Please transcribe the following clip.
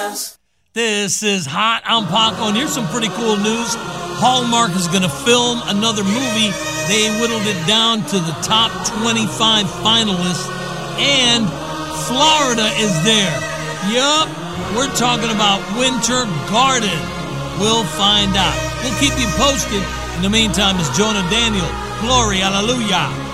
This is Hot. I'm Paco, and here's some pretty cool news. Hallmark is going to film another movie. They whittled it down to the top 25 finalists, and Florida is there. Yup, we're talking about Winter Garden. We'll find out. We'll keep you posted. In the meantime, it's Jonah Daniel. Glory, hallelujah.